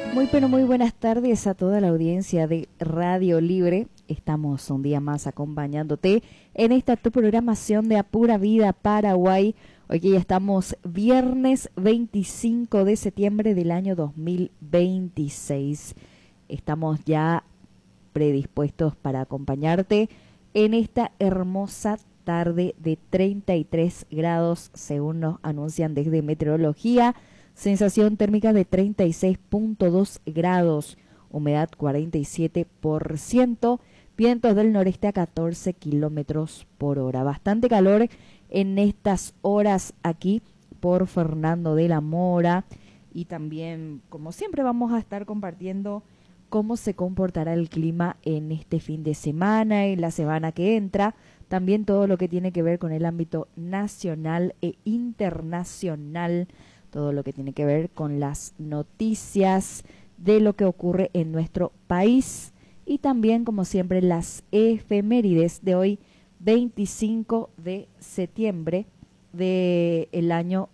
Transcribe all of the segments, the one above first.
Muy pero muy buenas tardes a toda la audiencia de Radio Libre. Estamos un día más acompañándote en esta tu programación de A Pura Vida Paraguay. Hoy que ya estamos viernes 25 de septiembre del año 2026. Estamos ya predispuestos para acompañarte en esta hermosa tarde de 33 grados, según nos anuncian desde Meteorología. Sensación térmica de 36.2 grados, humedad 47%, vientos del noreste a 14 kilómetros por hora. Bastante calor en estas horas aquí por Fernando de la Mora. Y también, como siempre, vamos a estar compartiendo cómo se comportará el clima en este fin de semana y la semana que entra. También todo lo que tiene que ver con el ámbito nacional e internacional, todo lo que tiene que ver con las noticias de lo que ocurre en nuestro país y también, como siempre, las efemérides de hoy, 25 de septiembre del año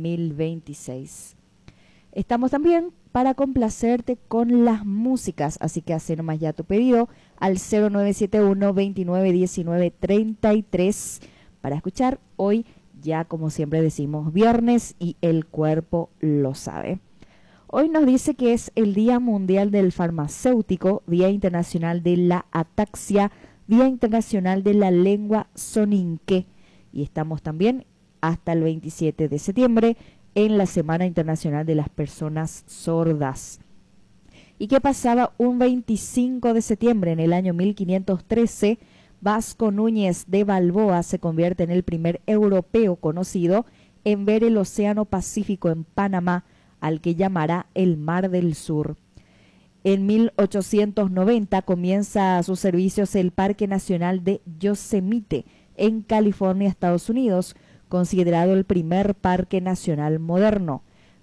2026. Estamos también para complacerte con las músicas, así que haz nomás ya tu pedido al 0971 29 19 33 para escuchar hoy. Ya como siempre decimos viernes y el cuerpo lo sabe. Hoy nos dice que es el Día Mundial del Farmacéutico, Día Internacional de la Ataxia, Día Internacional de la Lengua Soninké. Y estamos también hasta el 27 de septiembre en la Semana Internacional de las Personas Sordas. ¿Y qué pasaba un 25 de septiembre en el año 1513? Vasco Núñez de Balboa se convierte en el primer europeo conocido en ver el Océano Pacífico en Panamá, al que llamará el Mar del Sur. En 1890 comienza sus servicios el Parque Nacional de Yosemite, en California, Estados Unidos, considerado el primer parque nacional moderno.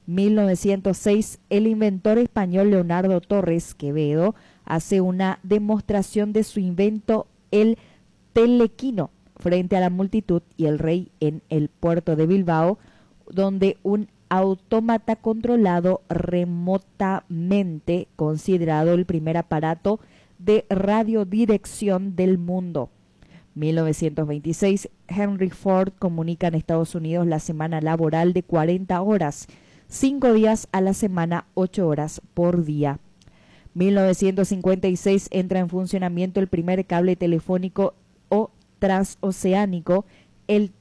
1906, el inventor español Leonardo Torres Quevedo hace una demostración de su invento, el telequino, frente a la multitud y el rey en el puerto de Bilbao, donde un autómata controlado remotamente, considerado el primer aparato de radiodirección del mundo. 1926, Henry Ford comunica en Estados Unidos la semana laboral de 40 horas, 5 días a la semana, 8 horas por día. 1956 entra en funcionamiento el primer cable telefónico o transoceánico, el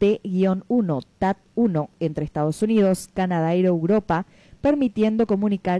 TAT-1, TAT-1, entre Estados Unidos, Canadá y Europa, permitiendo comunicar